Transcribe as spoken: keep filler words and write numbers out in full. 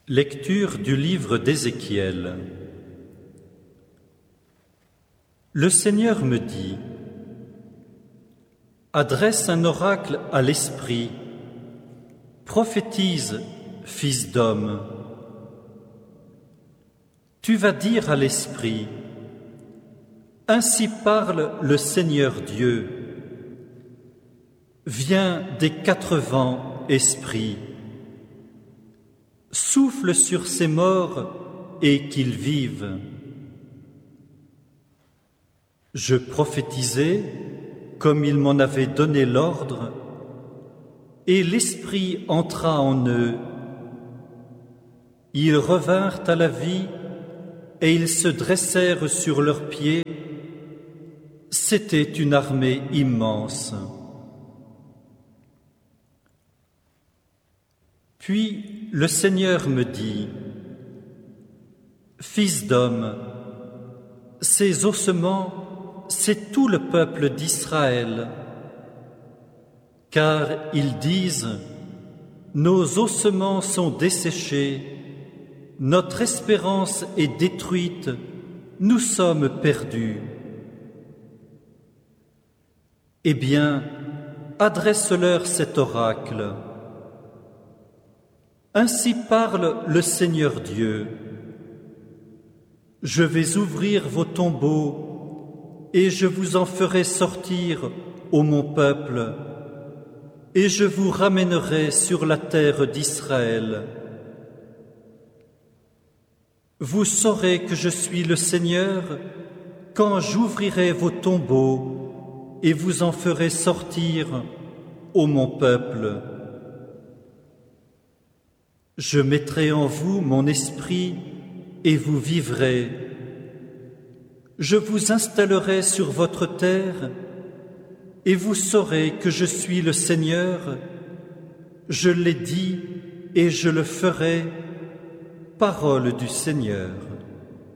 Lecture du livre d'Ézéchiel. Le Seigneur me dit: adresse un oracle à l'esprit, prophétise, fils d'homme. Tu vas dire à l'esprit: ainsi parle le Seigneur Dieu. Viens des quatre vents, esprit. Souffle sur ces morts et qu'ils vivent. Je prophétisai comme il m'en avait donné l'ordre, et l'Esprit entra en eux. Ils revinrent à la vie et ils se dressèrent sur leurs pieds. C'était une armée immense. Puis le Seigneur me dit: fils d'homme, ces ossements, c'est tout le peuple d'Israël. Car ils disent: nos ossements sont desséchés, notre espérance est détruite, nous sommes perdus. Eh bien, adresse-leur cet oracle. Ainsi parle le Seigneur Dieu. Je vais ouvrir vos tombeaux et je vous en ferai sortir, ô mon peuple, et je vous ramènerai sur la terre d'Israël. Vous saurez que je suis le Seigneur quand j'ouvrirai vos tombeaux et vous en ferai sortir, ô mon peuple. Je mettrai en vous mon esprit et vous vivrez. Je vous installerai sur votre terre et vous saurez que je suis le Seigneur. Je l'ai dit et je le ferai, parole du Seigneur.